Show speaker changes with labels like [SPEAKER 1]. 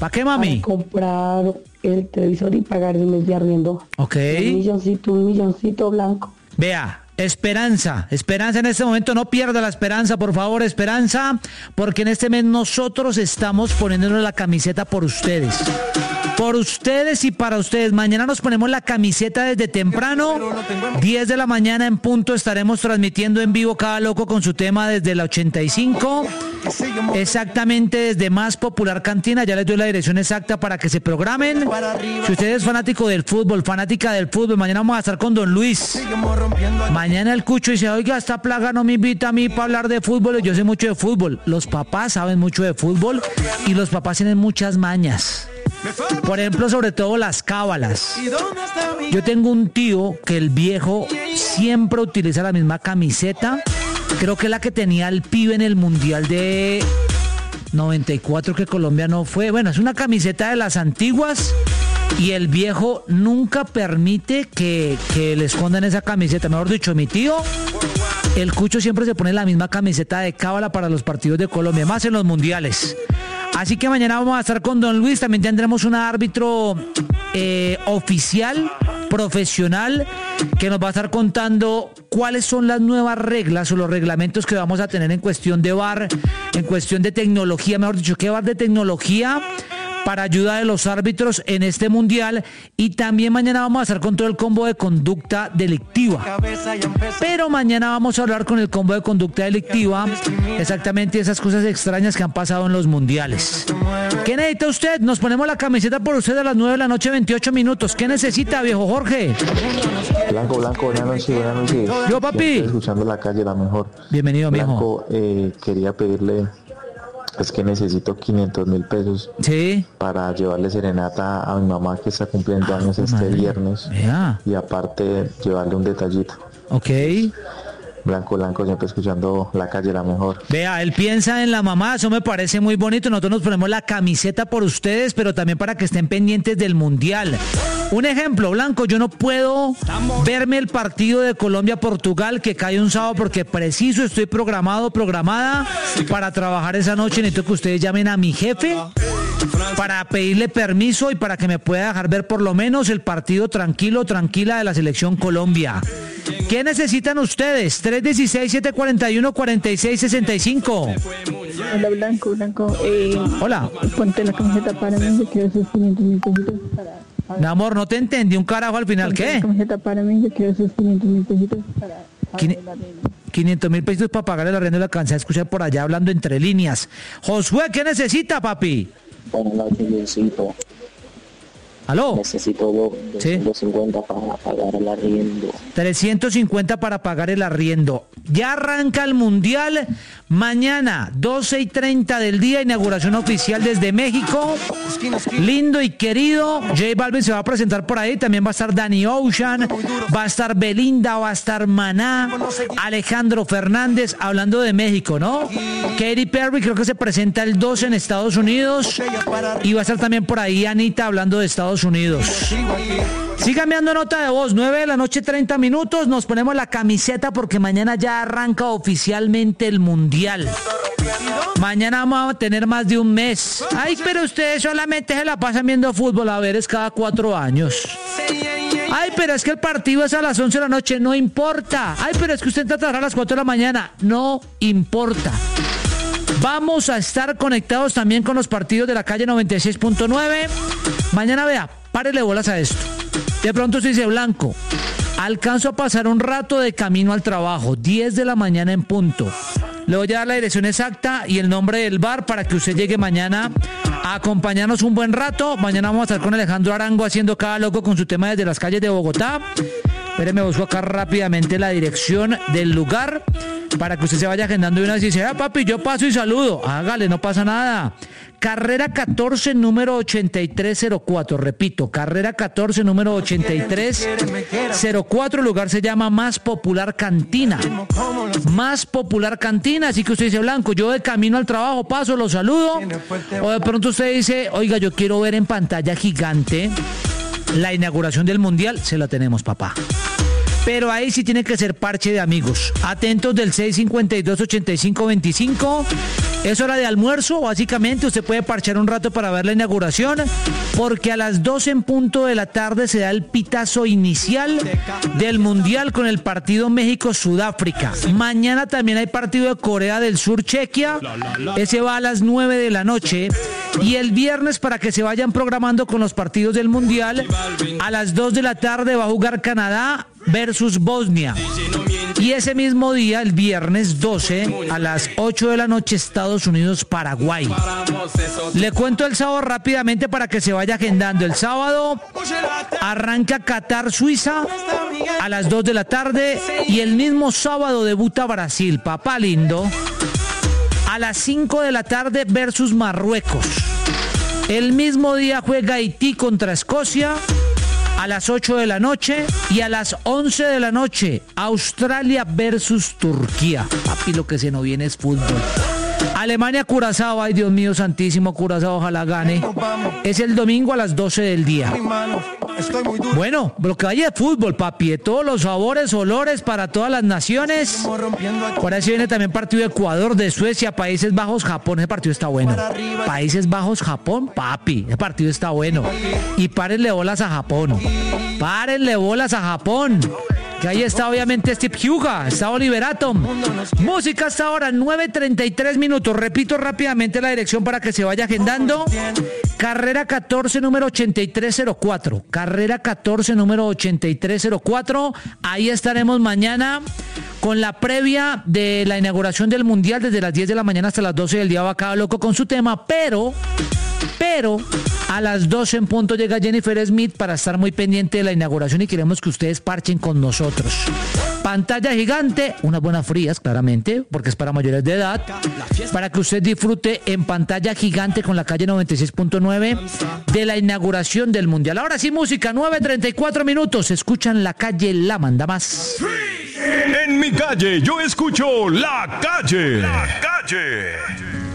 [SPEAKER 1] ¿Para qué, mami?
[SPEAKER 2] Para comprar el televisor y pagar el mes de arriendo.
[SPEAKER 1] Ok.
[SPEAKER 2] Un milloncito blanco.
[SPEAKER 1] Vea, Esperanza en este momento, no pierda la esperanza, por favor, Esperanza, porque en este mes nosotros estamos poniéndonos la camiseta por ustedes y para ustedes. Mañana nos ponemos la camiseta desde temprano, 10 de la mañana en punto, estaremos transmitiendo en vivo Cada Loco con su tema desde la 85, exactamente desde Más Popular Cantina. Ya les doy la dirección exacta para que se programen. Si usted es fanático del fútbol, fanática del fútbol, mañana vamos a estar con Don Luis. Mañana el Cucho dice, oiga, esta plaga no me invita a mí para hablar de fútbol, y yo sé mucho de fútbol. Los papás saben mucho de fútbol y los papás tienen muchas mañas. Por ejemplo, sobre todo las cábalas. Yo tengo un tío que el viejo siempre utiliza la misma camiseta. Creo que es la que tenía el pibe en el Mundial de 94 que Colombia no fue. Bueno, es una camiseta de las antiguas y el viejo nunca permite que le escondan esa camiseta. Mejor dicho, mi tío, el Cucho, siempre se pone la misma camiseta de cábala para los partidos de Colombia, más en los mundiales. Así que mañana vamos a estar con Don Luis. También tendremos un árbitro oficial, profesional, que nos va a estar contando cuáles son las nuevas reglas o los reglamentos que vamos a tener en cuestión de VAR, en cuestión de tecnología, mejor dicho, qué VAR de tecnología para ayuda de los árbitros en este mundial. Y también mañana vamos a estar con todo el combo de conducta delictiva. Pero mañana vamos a hablar con el combo de conducta delictiva, exactamente esas cosas extrañas que han pasado en los mundiales. ¿Qué necesita usted? Nos ponemos la camiseta por usted a las 9 de la noche, 28 minutos. ¿Qué necesita, viejo Jorge?
[SPEAKER 3] Blanco, buenas noches.
[SPEAKER 1] Yo, papi.
[SPEAKER 3] Estoy escuchando La Calle, la mejor.
[SPEAKER 1] Bienvenido,
[SPEAKER 3] Blanco, quería pedirle... Es que necesito 500,000 pesos,
[SPEAKER 1] sí,
[SPEAKER 3] para llevarle serenata a mi mamá que está cumpliendo años este viernes. Y aparte llevarle un detallito.
[SPEAKER 1] Ok.
[SPEAKER 3] Blanco, siempre escuchando La Calle, la mejor.
[SPEAKER 1] Vea, él piensa en la mamá, eso me parece muy bonito. Nosotros nos ponemos la camiseta por ustedes, pero también para que estén pendientes del mundial. Un ejemplo, Blanco, yo no puedo verme el partido de Colombia-Portugal que cae un sábado porque preciso estoy programada para trabajar esa noche. Necesito que ustedes llamen a mi jefe para pedirle permiso y para que me pueda dejar ver por lo menos el partido tranquila de la selección Colombia. ¿Qué necesitan ustedes? 316-741-4665.
[SPEAKER 2] Hola, Blanco.
[SPEAKER 1] Hola.
[SPEAKER 2] Ponte la camiseta para mí, yo quiero esos 500,000 pesitos para...
[SPEAKER 1] Mi amor, no te entendí un carajo al final.
[SPEAKER 2] Ponte
[SPEAKER 1] ¿Qué?
[SPEAKER 2] la camiseta para mí, yo quiero esos 500,000 pesitos para...
[SPEAKER 1] 500,000 pesitos para pagar el arriendo de la cancha. Escuché por allá hablando entre líneas. Josué, ¿qué necesita, papi?
[SPEAKER 3] Buenas noches, Diosito.
[SPEAKER 1] ¿Aló?
[SPEAKER 3] Necesito 250 para pagar el arriendo.
[SPEAKER 1] 350 para pagar el arriendo. Ya arranca el mundial. Mañana, 12:30 del día, inauguración oficial desde México. Lindo y querido. J Balvin se va a presentar por ahí. También va a estar Danny Ocean. Va a estar Belinda. Va a estar Maná. Alejandro Fernández. Hablando de México, ¿no? Katy Perry creo que se presenta el 12 en Estados Unidos. Y va a estar también por ahí Anita hablando de Estados Unidos. Sigan enviando nota de voz, 9 de la noche, 30 minutos. Nos ponemos la camiseta porque mañana ya arranca oficialmente el mundial. Mañana vamos a tener más de un mes. Ay, pero ustedes solamente se la pasan viendo fútbol. A ver, es cada 4 años. Ay, pero es que el partido es a las 11 de la noche. No importa. Ay, pero es que usted entra a trabajar a las 4 de la mañana. No importa. Vamos a estar conectados también con los partidos de La Calle 96.9. Mañana, vea, párele bolas a esto. De pronto se dice, Blanco, alcanzo a pasar un rato de camino al trabajo, 10 de la mañana en punto. Le voy a dar la dirección exacta y el nombre del bar para que usted llegue mañana a acompañarnos un buen rato. Mañana vamos a estar con Alejandro Arango haciendo Cada Loco con su tema desde las calles de Bogotá. Espéreme, busco acá rápidamente la dirección del lugar para que usted se vaya agendando y una vez dice, papi, yo paso y saludo. Hágale, no pasa nada. Carrera 14, número 8304. Repito, carrera 14, número 8304. El lugar se llama Más Popular Cantina. Más Popular Cantina. Así que usted dice, Blanco, yo de camino al trabajo paso, lo saludo. O de pronto usted dice, oiga, yo quiero ver en pantalla gigante la inauguración del mundial. Se la tenemos, papá. Pero ahí sí tiene que ser parche de amigos. Atentos del 652-8525 Es hora de almuerzo, básicamente. Usted puede parchar un rato para ver la inauguración, porque a las 12 en punto de la tarde se da el pitazo inicial del Mundial con el partido México-Sudáfrica. Mañana también hay partido de Corea del Sur-Chequia. Ese va a las 9 de la noche. Y el viernes, para que se vayan programando con los partidos del Mundial, a las 2 de la tarde va a jugar Canadá versus Bosnia. Y ese mismo día, el viernes 12, a las 8 de la noche, Estados Unidos-Paraguay. Le cuento el sábado rápidamente para que se vaya agendando. El sábado arranca Qatar-Suiza a las 2 de la tarde. Y el mismo sábado debuta Brasil, papá lindo, a las 5 de la tarde versus Marruecos. El mismo día juega Haití contra Escocia a las 8 de la noche, y a las 11 de la noche Australia versus Turquía. Papi, lo que se nos viene es fútbol. Alemania-Curazao, ay Dios mío santísimo, Curazao ojalá gane. Es el domingo a las 12 del día. Bueno, lo que vaya de fútbol, papi, de todos los sabores, olores para todas las naciones. Por ahí se viene también partido de Ecuador, de Suecia, Países Bajos, Japón. Ese partido está bueno. Países Bajos, Japón, papi, ese partido está bueno. Y párenle bolas a Japón. Párenle bolas a Japón. Que ahí está obviamente Steve Huga, está Oliver Atom. Música hasta ahora, 9:33 minutos. Repito rápidamente la dirección para que se vaya agendando. Carrera 14, número 8304. Carrera 14, número 8304. Ahí estaremos mañana con la previa de la inauguración del Mundial desde las 10 de la mañana hasta las 12 del día. Va cada loco con su tema, pero a las 12 en punto llega Jennifer Smith para estar muy pendiente de la inauguración, y queremos que ustedes parchen con nosotros. Pantalla gigante, unas buenas frías, claramente, porque es para mayores de edad, para que usted disfrute en pantalla gigante con la calle 96.9 de la inauguración del Mundial. Ahora sí, música, 9:34 minutos. Escuchan La Calle, la manda más.
[SPEAKER 4] En mi calle yo escucho La Calle. La Calle.